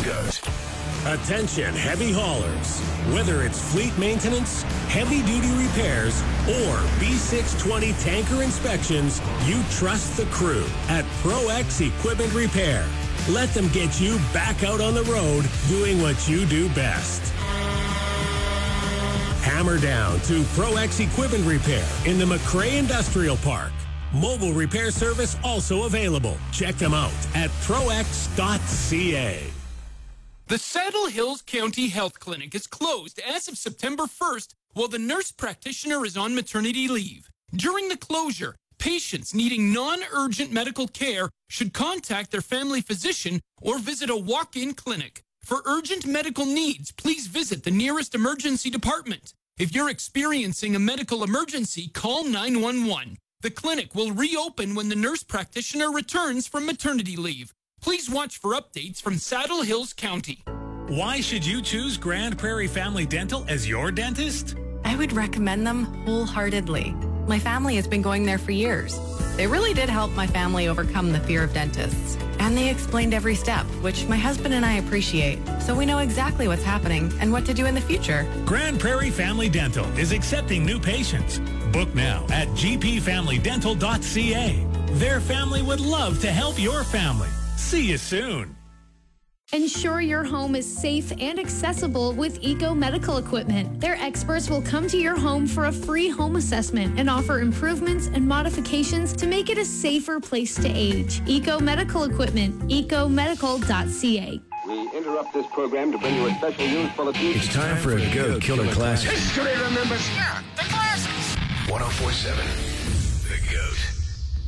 goes. Attention heavy haulers. Whether it's fleet maintenance, heavy-duty repairs, or B620 tanker inspections, you trust the crew at ProX Equipment Repair. Let them get you back out on the road doing what you do best. Hammer down to ProX Equipment Repair in the McRae Industrial Park. Mobile repair service also available. Check them out at prox.ca. The Saddle Hills County Health Clinic is closed as of September 1st while the nurse practitioner is on maternity leave. During the closure, patients needing non-urgent medical care should contact their family physician or visit a walk-in clinic. For urgent medical needs, please visit the nearest emergency department. If you're experiencing a medical emergency, call 911. The clinic will reopen when the nurse practitioner returns from maternity leave. Please watch for updates from Saddle Hills County. Why should you choose Grand Prairie Family Dental as your dentist? I would recommend them wholeheartedly. My family has been going there for years. They really did help my family overcome the fear of dentists. And they explained every step, which my husband and I appreciate. So we know exactly what's happening and what to do in the future. Grand Prairie Family Dental is accepting new patients. Book now at gpfamilydental.ca. Their family would love to help your family. See you soon. Ensure your home is safe and accessible with Eco Medical Equipment. Their experts will come to your home for a free home assessment and offer improvements and modifications to make it a safer place to age. Eco Medical Equipment, ecomedical.ca. We interrupt this program to bring you a special news bulletin. It's time for a Go Killer Classic. History remembers. Yeah, the classics. 104.7